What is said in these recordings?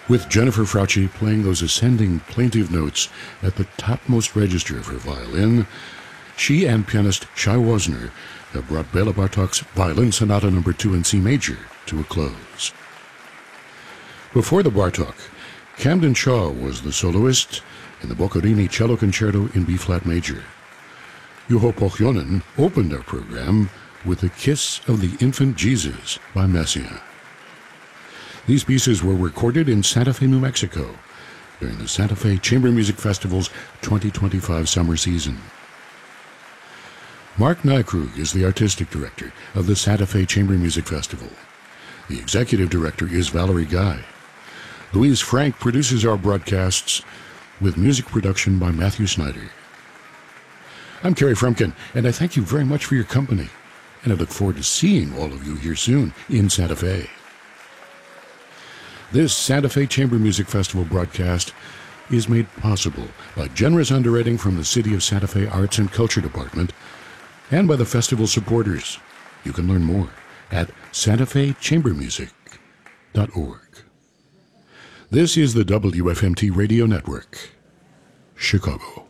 with Jennifer Frautschi playing those ascending plaintive notes at the topmost register of her violin. She and pianist Shai Wozner have brought Bela Bartok's Violin Sonata No. 2 in C major to a close. Before the Bartok, Camden Shaw was the soloist in the Boccherini Cello Concerto in B-flat major. Juho Pohjonen opened our program with The Kiss of the Infant Jesus by Messiaen. These pieces were recorded in Santa Fe, New Mexico, during the Santa Fe Chamber Music Festival's 2025 summer season. Mark Nykrug is the artistic director of the Santa Fe Chamber Music Festival. The executive director is Valerie Guy. Louise Frank produces our broadcasts, with music production by Matthew Snyder. I'm Kerry Frumkin, and I thank you very much for your company, and I look forward to seeing all of you here soon in Santa Fe. This Santa Fe Chamber Music Festival broadcast is made possible by generous underwriting from the City of Santa Fe Arts and Culture Department and by the festival supporters. You can learn more at santafechambermusic.org. This is the WFMT Radio Network, Chicago.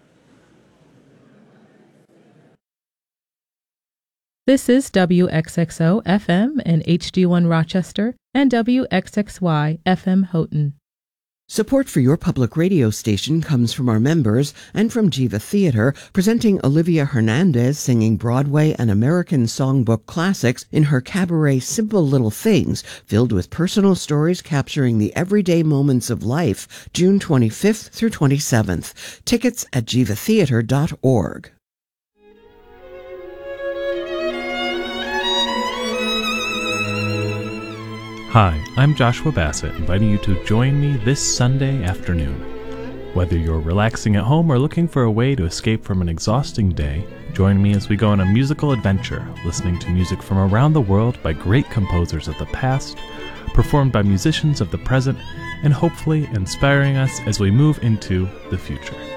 This is WXXO FM and HD1 Rochester and WXXY FM Houghton. Support for your public radio station comes from our members and from Jiva Theater, presenting Olivia Hernandez singing Broadway and American songbook classics in her cabaret Simple Little Things, filled with personal stories capturing the everyday moments of life, June 25th through 27th. Tickets at jivatheater.org. Hi, I'm Joshua Bassett, inviting you to join me this Sunday afternoon. Whether you're relaxing at home or looking for a way to escape from an exhausting day, join me as we go on a musical adventure, listening to music from around the world by great composers of the past, performed by musicians of the present, and hopefully inspiring us as we move into the future.